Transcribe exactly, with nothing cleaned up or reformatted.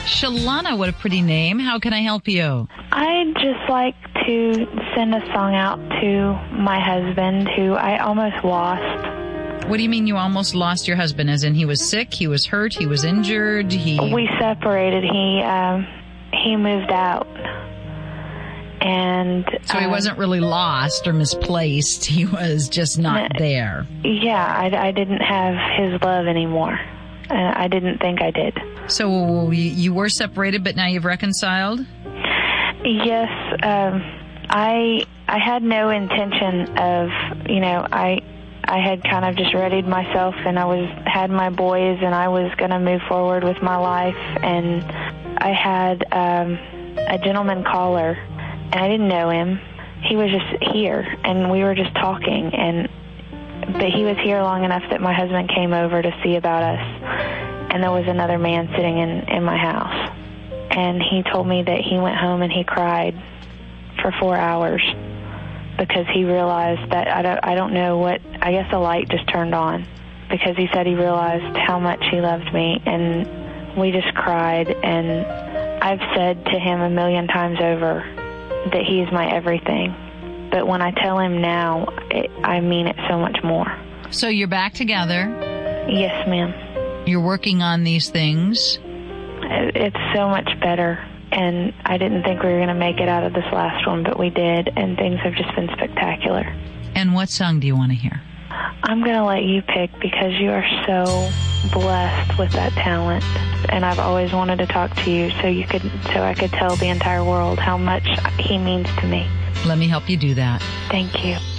Shalana, what a pretty name. How can I help you? I'd just like to send a song out to my husband, who I almost lost. What do you mean you almost lost your husband? As in he was sick, he was hurt, he was injured, he... We separated. He, um, he moved out. And so he um, wasn't really lost or misplaced. He was just not there. Yeah, I, I didn't have his love anymore. Uh, I didn't think I did. So you, you were separated, but now you've reconciled? Yes. Um, I I had no intention of, you know, I I had kind of just readied myself, and I was had my boys, and I was going to move forward with my life. And I had um, a gentleman caller, and I didn't know him. He was just here, and we were just talking, and but he was here long enough that my husband came over to see about us, and there was another man sitting in, in my house. And he told me that he went home and he cried for four hours because he realized that, I don't, I don't know what, I guess a light just turned on, because he said he realized how much he loved me, and we just cried. And I've said to him a million times over that he is my everything. But when I tell him now, it, I mean it so much more. So you're back together? Yes, ma'am. You're working on these things? It's so much better. And I didn't think we were going to make it out of this last one, but we did. And things have just been spectacular. And what song do you want to hear? I'm going to let you pick, because you are so blessed with that talent. And I've always wanted to talk to you so you could, so I could tell the entire world how much he means to me. Let me help you do that. Thank you.